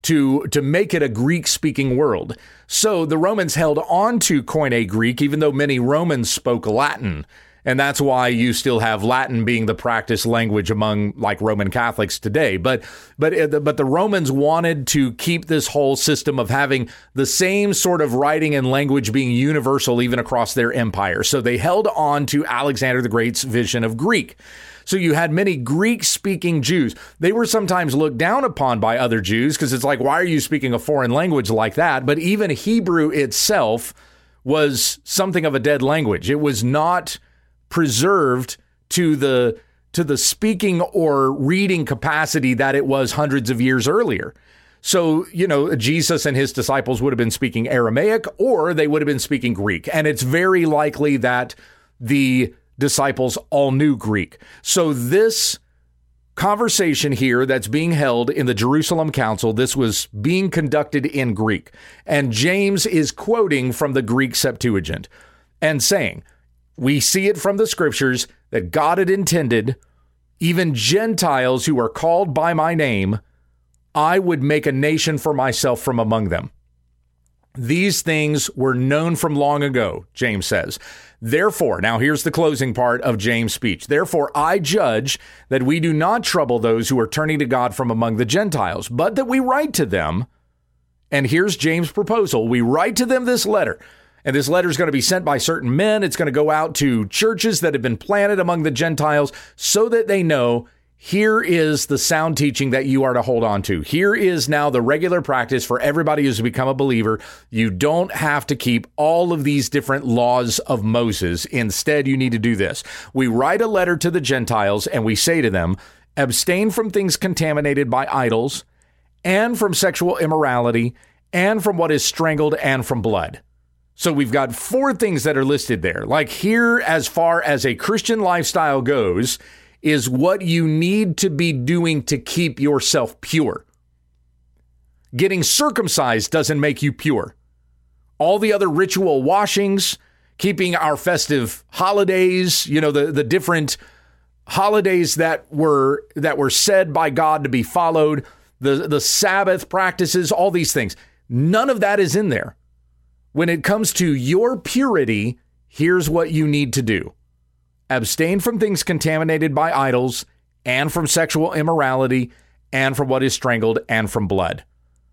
to make it a Greek-speaking world. So the Romans held on to Koine Greek, even though many Romans spoke Latin. And that's why you still have Latin being the practice language among like Roman Catholics today. But the Romans wanted to keep this whole system of having the same sort of writing and language being universal even across their empire. So they held on to Alexander the Great's vision of Greek. So you had many Greek-speaking Jews. They were sometimes looked down upon by other Jews because it's like, why are you speaking a foreign language like that? But even Hebrew itself was something of a dead language. It was not preserved to the speaking or reading capacity that it was hundreds of years earlier. So, Jesus and his disciples would have been speaking Aramaic or they would have been speaking Greek. And it's very likely that the disciples all knew Greek. So this conversation here that's being held in the Jerusalem Council, this was being conducted in Greek. And James is quoting from the Greek Septuagint and saying, we see it from the scriptures that God had intended even Gentiles who are called by my name, I would make a nation for myself from among them. These things were known from long ago, James says. Therefore, now here's the closing part of James' speech. Therefore, I judge that we do not trouble those who are turning to God from among the Gentiles, but that we write to them. And here's James' proposal. We write to them this letter. And this letter is going to be sent by certain men. It's going to go out to churches that have been planted among the Gentiles so that they know here is the sound teaching that you are to hold on to. Here is now the regular practice for everybody who's become a believer. You don't have to keep all of these different laws of Moses. Instead, you need to do this. We write a letter to the Gentiles and we say to them, abstain from things contaminated by idols and from sexual immorality and from what is strangled and from blood. So we've got 4 things that are listed there. Like here, as far as a Christian lifestyle goes, is what you need to be doing to keep yourself pure. Getting circumcised doesn't make you pure. All the other ritual washings, keeping our festive holidays, the different holidays that were said by God to be followed, the Sabbath practices, all these things. None of that is in there. When it comes to your purity, here's what you need to do. Abstain from things contaminated by idols and from sexual immorality and from what is strangled and from blood.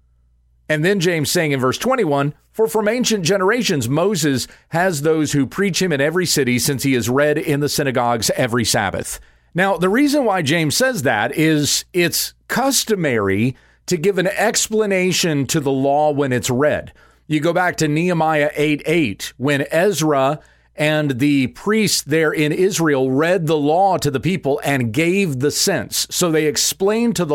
And then James saying in verse 21, for from ancient generations, Moses has those who preach him in every city since he is read in the synagogues every Sabbath. Now, the reason why James says that is it's customary to give an explanation to the law when it's read. You go back to Nehemiah 8:8, when Ezra and the priests there in Israel read the law to the people and gave the sense. So they explained the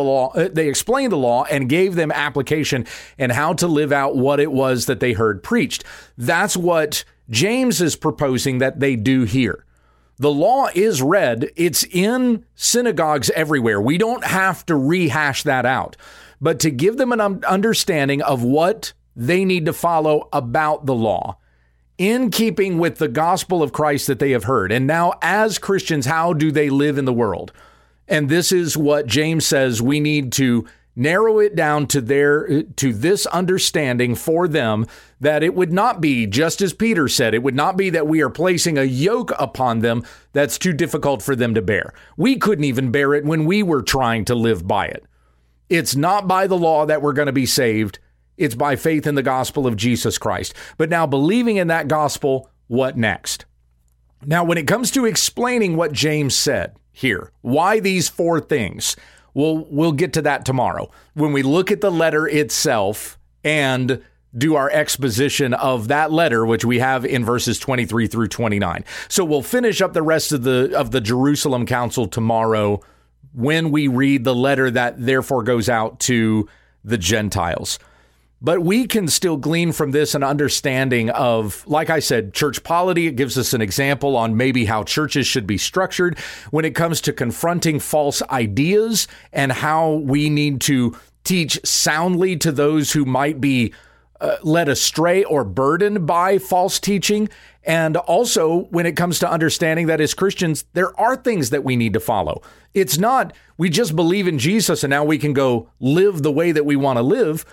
law and gave them application and how to live out what it was that they heard preached. That's what James is proposing that they do here. The law is read. It's in synagogues everywhere. We don't have to rehash that out, but to give them an understanding of what they need to follow about the law in keeping with the gospel of Christ that they have heard. And now as Christians, how do they live in the world? And this is what James says we need to narrow it down to this understanding for them, that it would not be, just as Peter said, it would not be that we are placing a yoke upon them that's too difficult for them to bear. We couldn't even bear it when we were trying to live by it. It's not by the law that we're going to be saved. It's by faith in the gospel of Jesus Christ. But now, believing in that gospel, what next? Now, when it comes to explaining what James said here, why these 4 things, we'll get to that tomorrow when we look at the letter itself and do our exposition of that letter, which we have in verses 23 through 29. So we'll finish up the rest of the Jerusalem Council tomorrow when we read the letter that therefore goes out to the Gentiles. But we can still glean from this an understanding of, like I said, church polity. It gives us an example on maybe how churches should be structured when it comes to confronting false ideas and how we need to teach soundly to those who might be led astray or burdened by false teaching. And also, when it comes to understanding that as Christians, there are things that we need to follow. It's not we just believe in Jesus and now we can go live the way that we want to live.